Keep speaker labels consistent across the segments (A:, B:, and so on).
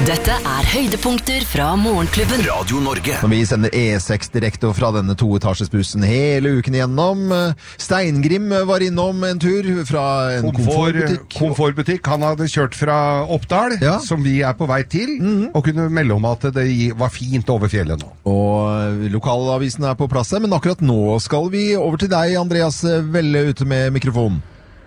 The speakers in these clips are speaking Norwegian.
A: Dette høydepunkter fra Morgenklubben.
B: Radio Norge.
C: Når vi sender E6 direkte fra denne toetasjesbussen hele uken igjennom. Steingrim var innom en tur fra en komfortbutikk.
D: Komfortbutikk. Han hadde kjørt fra Oppdal, som vi på vei til, og kunne melde om at det var fint over fjellet nå.
C: Og lokalavisen på plass, men akkurat nå skal vi over til deg, Andreas Velle, ute med mikrofonen.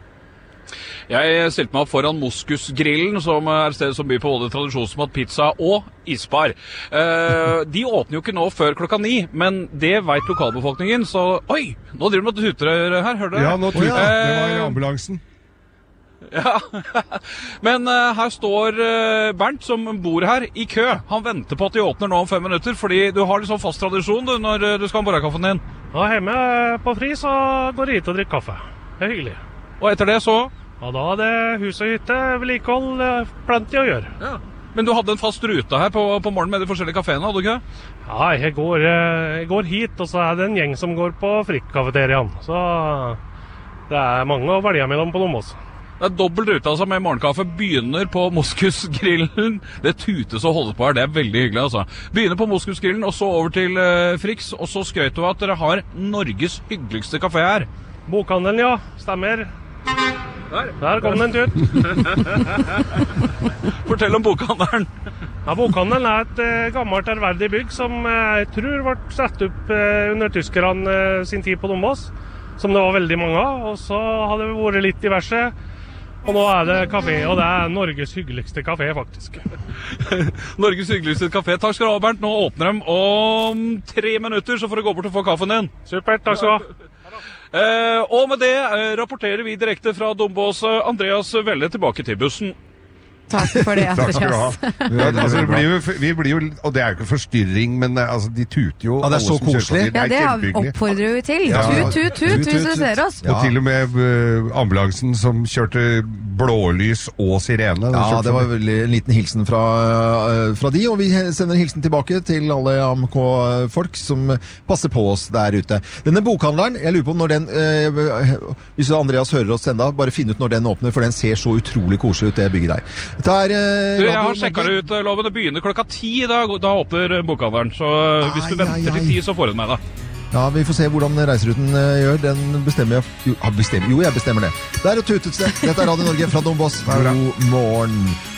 E: Jeg stilte meg opp foran Moskusgrillen, som et sted som byr på både tradisjonsmat, pizza og isbar. De åpner jo ikke nå før 9:00, men det vet lokalbefolkningen, så oi, nå driver de med tuter her, hører dere?
D: Ja, nå tuter det var ambulansen.
E: Ja, men her står Bernt, som bor her, i kø. Han venter på at de åpner nå om 5 minutter, fordi du har litt sånn fast tradisjon du, når du skal ha morgenkaffen din.
F: Ja, hjemme på Fri så går jeg hit og drikker kaffe. Det hyggelig.
E: Og etter det så?
F: Ja, da det hus og hytte, vedlikehold, plenty å gjøre.
E: Ja. Men du hadde en fast rute her på morgenen med de forskjellige kaféene, hadde du ikke?
F: Ja, jeg går hit, og så det en gjeng som går på Frikk-kafeteriaen. Så det mange å velge mellom på Dombås.
E: Det dobbelt rute altså med morgenkaffe. Begynner på Moskusgrillen. Det tutes og holdes på her, det veldig hyggelig altså. Begynner på Moskusgrillen, og så over til Fricks, og så skrøt du at dere har Norges hyggeligste kafé her.
F: Bokhandelen, ja, stemmer. Der kom den ut.
E: Fortell om bokhandelen.
F: Ja, bokhandelen et gammelt ærverdig bygg som jeg tror ble satt opp under tyskerne sin tid på Dombås, som det var veldig mange av, og så hadde det vært litt diverse, og nå det kafé, og det Norges hyggeligste kafé faktisk.
E: Norges hyggeligste kafé. Takk skal du ha, Bernt. Nå åpner de om 3 minutter, så får du gå bort og få kaffen din.
F: Supert, takk skal du ha.
E: Og med det rapporterer vi direkte fra Dombås. Andreas Velle tilbake til bussen.
G: Takk for det,
D: Takk skal du ha. Ja, altså, vi blir jo, og det jo ikke forstyrring, men altså, de tuter jo.
C: Ja, det så koselig.
G: Ja, det oppfordrer vi til. Tut, hvis du ser oss.
D: Og til og med ambulansen som kjørte blålys og sirene.
C: Ja, det var veldig en liten hilsen fra de, og vi sender hilsen tilbake til alle AMK-folk som passer på oss der ute. Denne bokhandleren, jeg lurer på når den, hvis Andreas hører oss enda, bare finn ut når den åpner, for den ser så utrolig koselig ut, det bygget der.
E: Jeg har sjekket det ut, Loven. Det begynner 10:00, da åpner bokhandleren. Så hvis du venter til 10, så får du den med deg.
C: Ja, vi får se hvordan reiseruten gjør. Den bestemmer jeg. Jo, jeg bestemmer det. Der og tutet det. Dette Radio Norge fra Dombås. God morgen.